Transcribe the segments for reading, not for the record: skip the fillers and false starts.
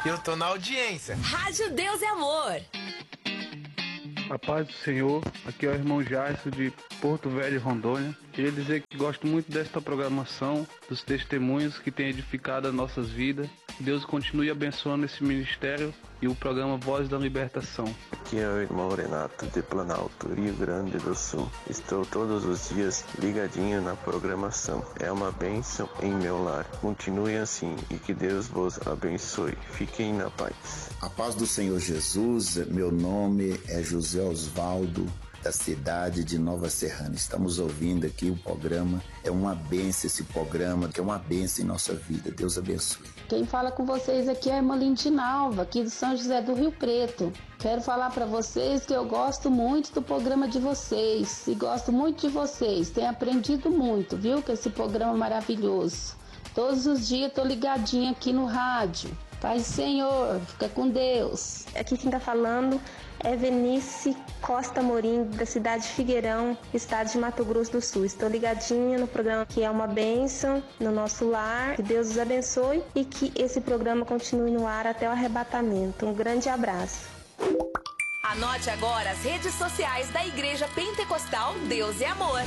Eu tô na audiência. Rádio Deus é Amor. A paz do Senhor, aqui é o irmão Jairson de Porto Velho, Rondônia. Queria dizer que gosto muito desta programação, dos testemunhos que tem edificado as nossas vidas. Que Deus continue abençoando esse ministério e o programa Voz da Libertação. Aqui é o irmão Renato de Planalto, Rio Grande do Sul. Estou todos os dias ligadinho na programação. É uma bênção em meu lar. Continue assim e que Deus vos abençoe. Fiquem na paz. A paz do Senhor Jesus, meu nome é José Osvaldo, da cidade de Nova Serrana. Estamos ouvindo aqui o programa, é uma bênção esse programa, que é uma bênção em nossa vida. Deus abençoe. Quem fala com vocês aqui é a irmã Lindinalva, aqui de São José do Rio Preto. Quero falar para vocês que eu gosto muito do programa de vocês e gosto muito de vocês. Tenho aprendido muito, viu, com esse programa maravilhoso. Todos os dias tô ligadinha aqui no rádio. Paz do Senhor, fica com Deus. Aqui quem tá falando é Venice Costa Morim, da cidade de Figueirão, estado de Mato Grosso do Sul. Estou ligadinha no programa que é uma bênção no nosso lar. Que Deus os abençoe e que esse programa continue no ar até o arrebatamento. Um grande abraço. Anote agora as redes sociais da Igreja Pentecostal Deus é Amor.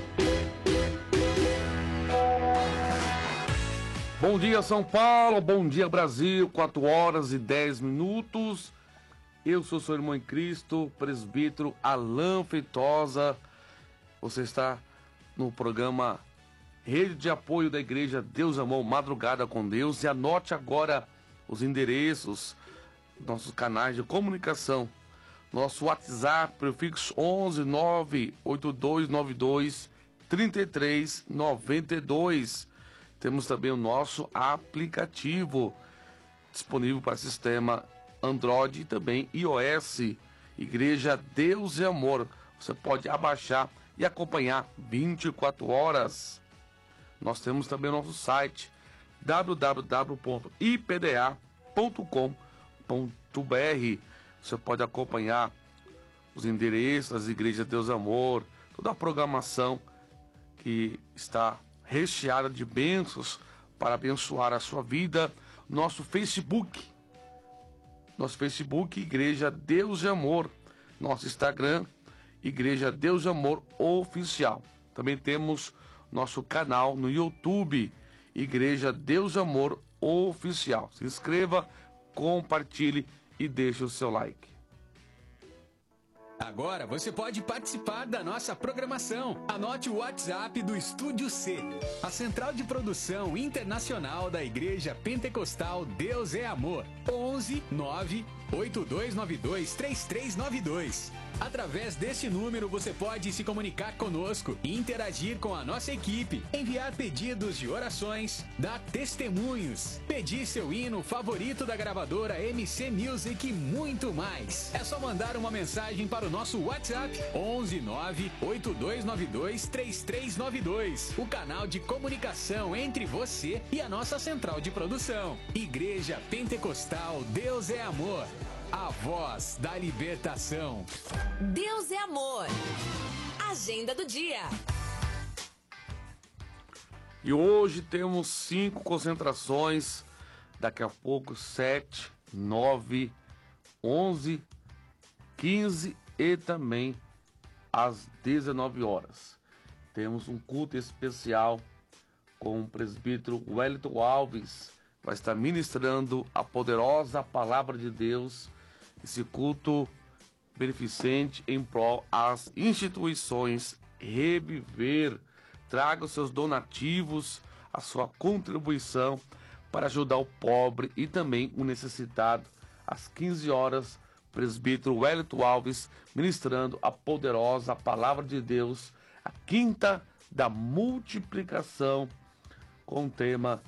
Bom dia, São Paulo, bom dia, Brasil, 4h10. Eu sou seu irmão em Cristo, presbítero Alain Feitosa. Você está no programa Rede de Apoio da Igreja Deus Amor, Madrugada com Deus. E anote agora os endereços, nossos canais de comunicação. Nosso WhatsApp, prefixo 11 98292 3392. Temos também o nosso aplicativo disponível para sistema Android e também iOS, Igreja Deus é Amor. Você pode abaixar e acompanhar 24 horas. Nós temos também o nosso site www.ipda.com.br. Você pode acompanhar os endereços das Igrejas Deus é Amor, toda a programação que está recheada de bênçãos para abençoar a sua vida. Nosso Facebook, Igreja Deus e Amor. Nosso Instagram, Igreja Deus e Amor Oficial. Também temos nosso canal no YouTube, Igreja Deus e Amor Oficial. Se inscreva, compartilhe e deixe o seu like. Agora você pode participar da nossa programação. Anote o WhatsApp do Estúdio C, a central de produção internacional da Igreja Pentecostal Deus é Amor. 11 98292 3392. Através desse número você pode se comunicar conosco e interagir com a nossa equipe, enviar pedidos de orações, dar testemunhos, pedir seu hino favorito da gravadora MC Music e muito mais. É só mandar uma mensagem para o nosso WhatsApp 11 98292 3392, o canal de comunicação entre você e a nossa central de produção. Igreja Pentecostal Deus é Amor, a voz da libertação. Deus é Amor. Agenda do dia. E hoje temos 5 concentrações. Daqui a pouco 7, 9, 11, 15 e também às 19 horas. Temos um culto especial com o presbítero Wellington Alves. Vai estar ministrando a poderosa palavra de Deus. Esse culto beneficente em prol às instituições Reviver. Traga os seus donativos, a sua contribuição para ajudar o pobre e também o necessitado. Às 15 horas, presbítero Wellington Alves ministrando a poderosa palavra de Deus, a quinta da multiplicação, com o tema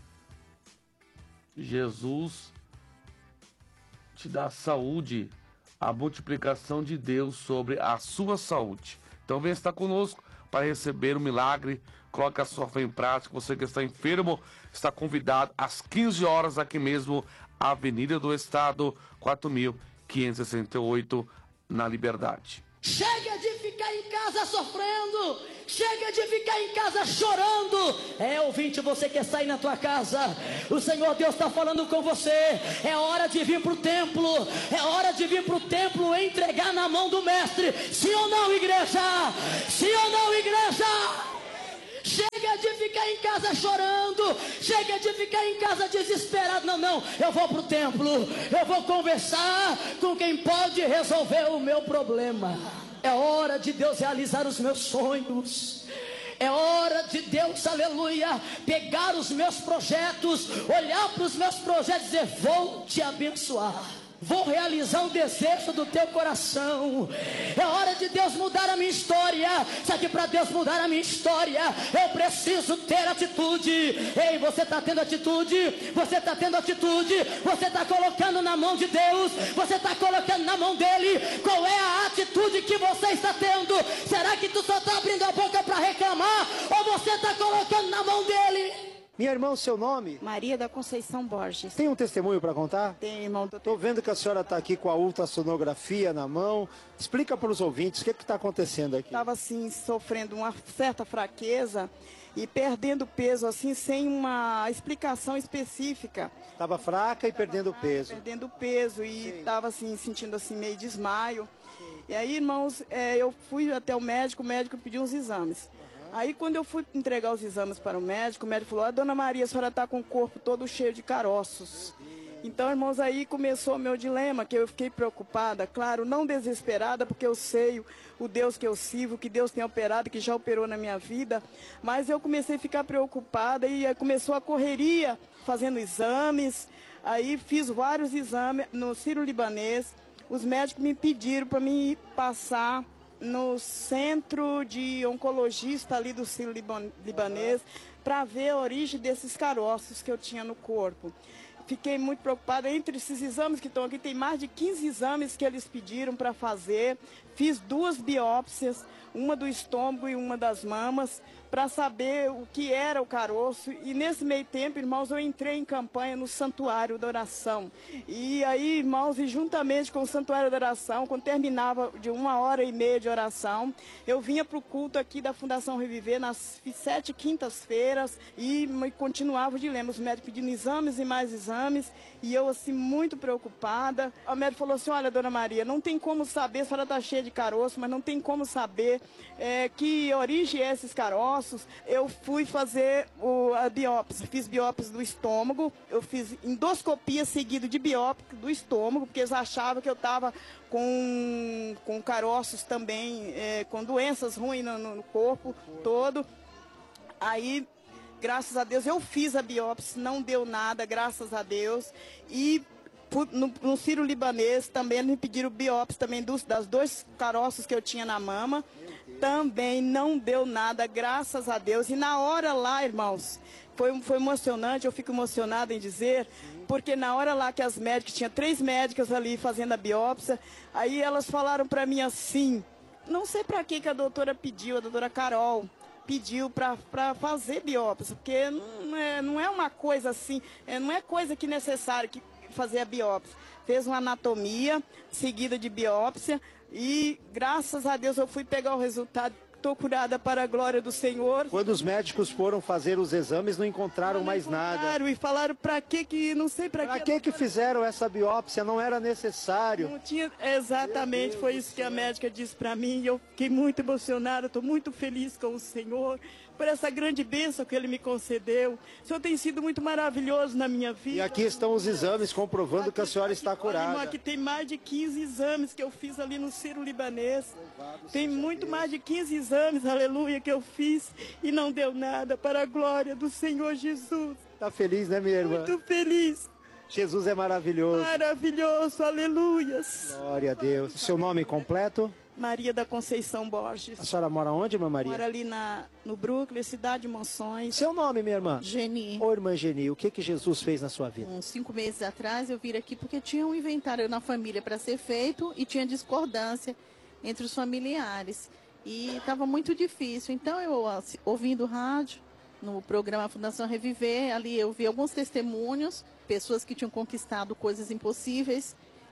Jesus te dá saúde, a multiplicação de Deus sobre a sua saúde. Então venha estar conosco para receber o milagre. Coloque a sua fé em prática. Você que está enfermo está convidado às 15 horas aqui mesmo, Avenida do Estado 4568, na Liberdade. Chega de ficar em casa sofrendo. Chega de ficar em casa chorando. Ouvinte, você quer sair na tua casa? O Senhor Deus está falando com você. É hora de vir para o templo. É hora de vir para o templo e entregar na mão do mestre. Sim ou não, igreja? Sim ou não, igreja? Chega de ficar em casa chorando. Chega de ficar em casa desesperado. Não, eu vou para o templo. Eu vou conversar com quem pode resolver o meu problema. É hora de Deus realizar os meus sonhos. É hora de Deus, aleluia, pegar os meus projetos, olhar para os meus projetos e dizer: vou te abençoar. Vou realizar o desejo do teu coração. É hora de Deus mudar a minha história. Só que para Deus mudar a minha história, eu preciso ter atitude. Ei, você está tendo atitude? Você está tendo atitude? Você está colocando na mão de Deus? Você está colocando na mão dele? Qual é a atitude que você está tendo? Será que tu só está abrindo a boca para reclamar? Ou você está colocando na mão dele? Minha irmã, o seu nome? Maria da Conceição Borges. Tem um testemunho para contar? Tem, irmão. Estou vendo que a senhora está aqui com a ultrassonografia na mão. Explica para os ouvintes o que está acontecendo aqui. Estava assim, sofrendo uma certa fraqueza e perdendo peso, assim, sem uma explicação específica. Estava fraca e perdendo peso. Perdendo peso e estava assim, sentindo assim, meio desmaio. E aí, irmãos, eu fui até o médico pediu uns exames. Aí quando eu fui entregar os exames para o médico falou: dona Maria, a senhora está com o corpo todo cheio de caroços. Então, irmãos, aí começou o meu dilema, que eu fiquei preocupada, claro, não desesperada, porque eu sei o Deus que eu sirvo, que Deus tem operado, que já operou na minha vida, mas eu comecei a ficar preocupada e aí começou a correria, fazendo exames. Aí fiz vários exames no Sírio-Libanês. Os médicos me pediram para mim passar no centro de oncologista ali do Sírio-Libanês para ver a origem desses caroços que eu tinha no corpo. Fiquei muito preocupada. Entre esses exames que estão aqui, tem mais de 15 exames que eles pediram para fazer. Fiz 2 biópsias, uma do estômago e uma das mamas, para saber o que era o caroço. E nesse meio tempo, irmãos, eu entrei em campanha no Santuário da Oração. E aí, irmãos, e juntamente com o Santuário da Oração, quando terminava de 1h30 de oração, eu vinha para o culto aqui da Fundação Reviver nas 7 quintas-feiras e continuava o dilema. Os médicos pedindo exames e mais exames. E eu, assim, muito preocupada. O médico falou assim: olha, dona Maria, não tem como saber, a senhora está cheia de caroço, mas não tem como saber que origem é esses caroços. Eu fui fazer a biópsia, fiz biópsia do estômago, eu fiz endoscopia seguida de biópsia do estômago, porque eles achavam que eu estava com caroços também, com doenças ruins no corpo todo. Aí, graças a Deus, eu fiz a biópsia, não deu nada, graças a Deus. E no Sírio-Libanês também me pediram biópsia também das 2 caroços que eu tinha na mama. Também não deu nada, graças a Deus. E na hora lá, irmãos, foi emocionante, eu fico emocionada em dizer, porque na hora lá que as médicas, tinha 3 médicas ali fazendo a biópsia, aí elas falaram para mim assim, não sei para que a doutora pediu, a doutora Carol pediu para fazer biópsia, porque não é uma coisa assim, não é coisa que necessário que fazer a biópsia. Fez uma anatomia seguida de biópsia e graças a Deus eu fui pegar o resultado. Estou curada para a glória do Senhor. Quando os médicos foram fazer os exames, não encontraram mais nada. E falaram para que não sei para que fizeram essa biópsia, não era necessário. Não tinha, exatamente, foi isso que a médica disse para mim. Eu fiquei muito emocionada, estou muito feliz com o Senhor por essa grande bênção que Ele me concedeu. O Senhor tem sido muito maravilhoso na minha vida. E aqui estão os exames comprovando que a senhora está curada. Olha, aqui tem mais de 15 exames que eu fiz ali no Sírio-Libanês. Tem muito mais de 15 exames, aleluia, que eu fiz e não deu nada, para a glória do Senhor Jesus. Está feliz, né, minha irmã? Muito feliz. Jesus é maravilhoso. Maravilhoso, aleluias. Glória a Deus. Seu nome completo? Maria da Conceição Borges. A senhora mora onde, irmã Maria? Mora ali no Brooklyn, cidade de Monções. Seu nome, minha irmã? Geni. Ô, irmã Geni, o que Jesus fez na sua vida? Uns 5 meses atrás eu vim aqui porque tinha um inventário na família para ser feito e tinha discordância entre os familiares. E estava muito difícil. Então eu, ouvindo rádio, no programa Fundação Reviver, ali eu vi alguns testemunhos, pessoas que tinham conquistado coisas impossíveis.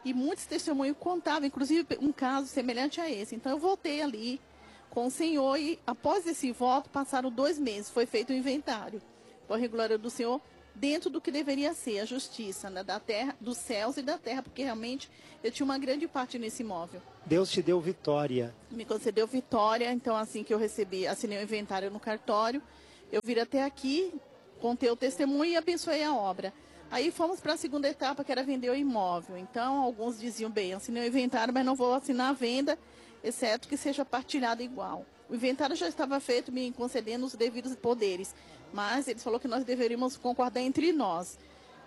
E muitos testemunhos contavam, inclusive um caso semelhante a esse. Então eu voltei ali com o Senhor e após esse voto passaram 2 meses, foi feito o inventário. Por glória do Senhor, dentro do que deveria ser a justiça, né, da terra, dos céus e da terra, porque realmente eu tinha uma grande parte nesse imóvel. Deus te deu vitória. Me concedeu vitória, então assim que eu recebi, assinei o inventário no cartório, eu vim até aqui, contei o testemunho e abençoei a obra. Aí fomos para a segunda etapa, que era vender o imóvel. Então, alguns diziam, bem, assinei o inventário, mas não vou assinar a venda, exceto que seja partilhado igual. O inventário já estava feito, me concedendo os devidos poderes, mas eles falaram que nós deveríamos concordar entre nós.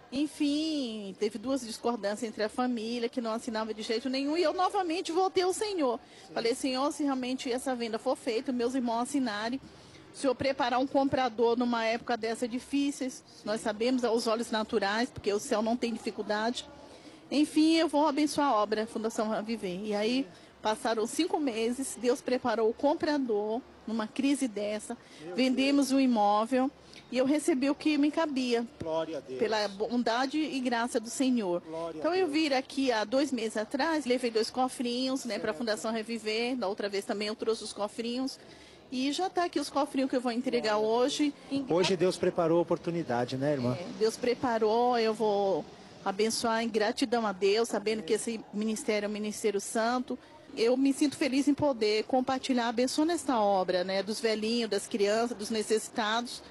Enfim, teve 2 discordâncias entre a família, que não assinava de jeito nenhum, e eu novamente voltei ao Senhor. Sim. Falei, Senhor, se realmente essa venda for feita, meus irmãos assinarem, o Senhor preparar um comprador numa época dessa difíceis, nós sabemos aos olhos naturais, porque o céu não tem dificuldade. Enfim, eu vou abençoar a obra, Fundação Viver. E aí, passaram 5 meses, Deus preparou o comprador numa crise dessa, vendemos o imóvel e eu recebi o que me cabia. Glória a Deus. Pela bondade e graça do Senhor. Então eu vim aqui há 2 meses atrás, levei 2 cofrinhos, né, para a Fundação Reviver. Da outra vez também eu trouxe os cofrinhos. E já está aqui os cofrinhos que eu vou entregar hoje. Hoje Deus preparou a oportunidade, né, irmã? Deus preparou, eu vou abençoar em gratidão a Deus, sabendo que esse ministério é um ministério santo. Eu me sinto feliz em poder compartilhar, abençoando esta obra, né, dos velhinhos, das crianças, dos necessitados,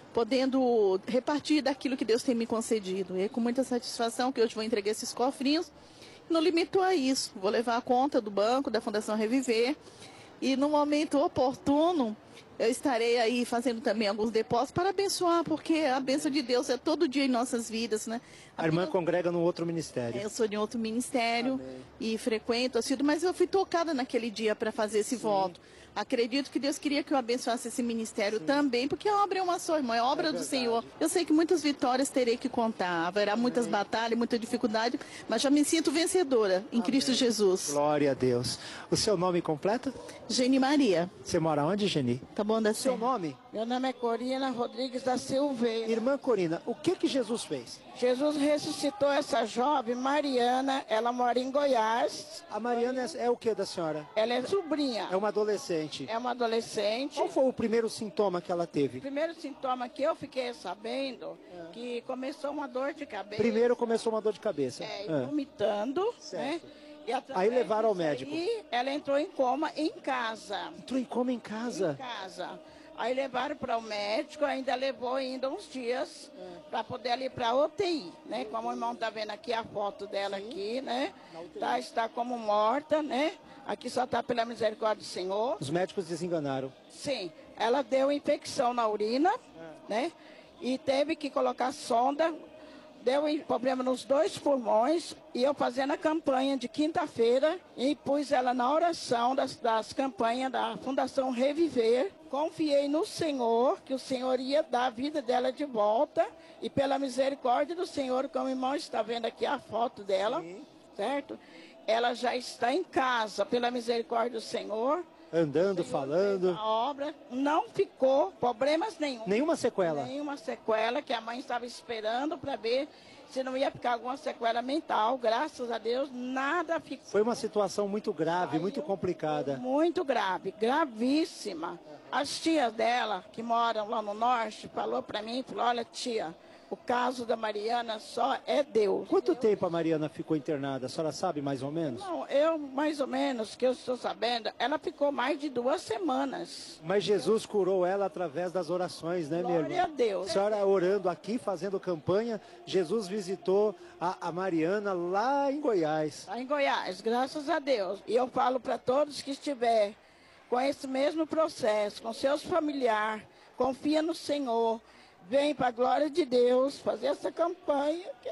podendo repartir daquilo que Deus tem me concedido. E é com muita satisfação que hoje vou entregar esses cofrinhos. Não limitou a isso, vou levar a conta do banco, da Fundação Reviver. E no momento oportuno, eu estarei aí fazendo também alguns depósitos para abençoar, porque a bênção de Deus é todo dia em nossas vidas, né? A irmã congrega num outro ministério. Eu sou de outro ministério. Amém. E frequento, mas eu fui tocada naquele dia para fazer esse voto. Acredito que Deus queria que eu abençoasse esse ministério também, porque a obra é uma só, irmã, é obra do Senhor. Eu sei que muitas vitórias terei que contar, haverá muitas batalhas, muita dificuldade, mas já me sinto vencedora em Cristo Jesus. Glória a Deus. O seu nome completo? Geni Maria. Você mora onde, Geni? Tá bom, da seu nome? Meu nome é Corina Rodrigues da Silveira. Irmã Corina, o que Jesus fez? Jesus ressuscitou essa jovem, Mariana, ela mora em Goiás. A Mariana é o que da senhora? Ela é sobrinha. É uma adolescente. É uma adolescente. Qual foi o primeiro sintoma que ela teve? O primeiro sintoma que eu fiquei sabendo, que começou uma dor de cabeça. Primeiro começou uma dor de cabeça. Vomitando, né? E aí levaram ao médico. E ela entrou em coma em casa. Entrou em coma em casa? Em casa. Aí levaram para o médico, ainda levou ainda uns dias para poder ir para a UTI, né? Como o irmão está vendo aqui a foto dela aqui, né? Está como morta, né? Aqui só está pela misericórdia do Senhor. Os médicos desenganaram. Sim, ela deu infecção na urina, né? E teve que colocar sonda. Deu problema nos 2 pulmões e eu fazendo a campanha de quinta-feira e pus ela na oração das campanhas da Fundação Reviver. Confiei no Senhor, que o Senhor ia dar a vida dela de volta e pela misericórdia do Senhor, como o irmão está vendo aqui a foto dela, certo? Ela já está em casa, pela misericórdia do Senhor. Andando, falando. A obra não ficou problemas nenhum. Nenhuma sequela? Nenhuma sequela, que a mãe estava esperando para ver se não ia ficar alguma sequela mental. Graças a Deus, nada ficou. Foi uma situação muito grave, muito complicada. Muito grave, gravíssima. As tias dela, que moram lá no norte, falou para mim, falou, olha tia, o caso da Mariana só é Deus. Quanto tempo a Mariana ficou internada? A senhora sabe mais ou menos? Não, eu mais ou menos, que eu estou sabendo, ela ficou mais de 2 semanas. Mas Jesus curou ela através das orações, né, minha irmã? Glória a Deus. A senhora orando aqui, fazendo campanha, Jesus visitou a Mariana lá em Goiás. Lá em Goiás, graças a Deus. E eu falo para todos que estiver com esse mesmo processo, com seus familiares, confia no Senhor. Vem para a glória de Deus fazer essa campanha, que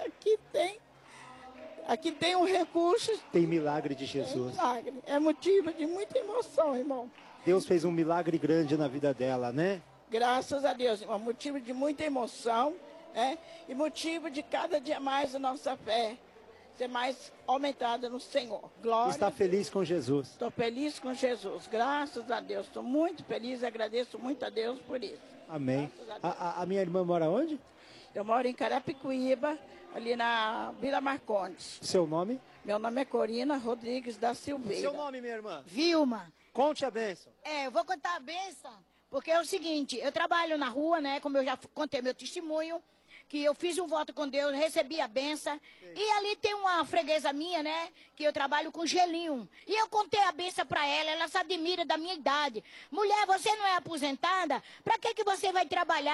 aqui tem um recurso. Tem milagre de Jesus. Milagre. É motivo de muita emoção, irmão. Deus fez um milagre grande na vida dela, né? Graças a Deus, irmão. Motivo de muita emoção, né? E motivo de cada dia mais a nossa fé ser mais aumentada no Senhor. Glória. Está feliz com Jesus. Estou feliz com Jesus. Graças a Deus. Estou muito feliz e agradeço muito a Deus por isso. Amém. A minha irmã mora onde? Eu moro em Carapicuíba, ali na Vila Marcondes. Seu nome? Meu nome é Corina Rodrigues da Silveira. Seu nome, minha irmã? Vilma. Conte a bênção. Eu vou contar a bênção, porque é o seguinte, eu trabalho na rua, né, como eu já contei meu testemunho, que eu fiz um voto com Deus, recebi a benção. E ali tem uma freguesa minha, né, que eu trabalho com gelinho. E eu contei a benção para ela se admira da minha idade. Mulher, você não é aposentada? Para que você vai trabalhar?